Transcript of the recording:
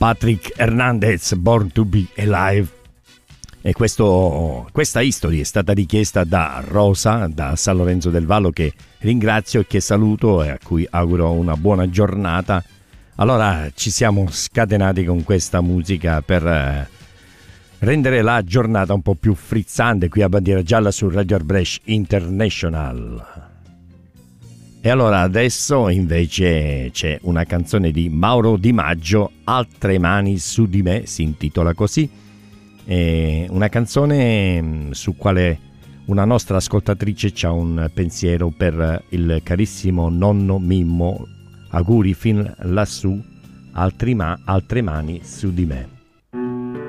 Patrick Hernandez, Born to be Alive. E questa history è stata richiesta da Rosa, da San Lorenzo del Vallo, che ringrazio e che saluto e a cui auguro una buona giornata. Allora ci siamo scatenati con questa musica per rendere la giornata un po' più frizzante qui a Bandiera Gialla su Radio Brescia International. E allora adesso invece c'è una canzone di Mauro Di Maggio, Altre mani su di me, si intitola così. È una canzone su quale una nostra ascoltatrice ha un pensiero per il carissimo nonno Mimmo. Auguri fin lassù, altre mani su di me.